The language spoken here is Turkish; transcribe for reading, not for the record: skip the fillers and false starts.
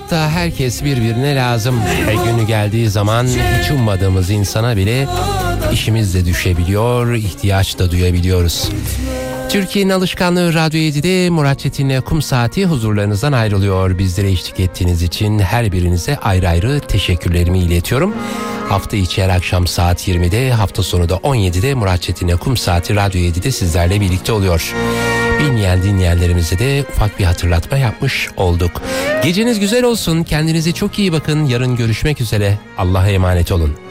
hayatta herkes birbirine lazım. Günü geldiği zaman hiç ummadığımız insana bile işimiz de düşebiliyor, ihtiyaç da duyabiliyoruz. Türkiye'nin alışkanlığı Radyo 7'de Murat Çetin'le Kum Saati huzurlarınızdan ayrılıyor. Bizlere eşlik ettiğiniz için her birinize ayrı ayrı teşekkürlerimi iletiyorum. Hafta içi her akşam saat 20'de, hafta sonu da 17'de Murat Çetin'le Kum Saati Radyo 7'de sizlerle birlikte oluyor. Bilmeyen dinleyenlerimize de ufak bir hatırlatma yapmış olduk. Geceniz güzel olsun, kendinize çok iyi bakın. Yarın görüşmek üzere. Allah'a emanet olun.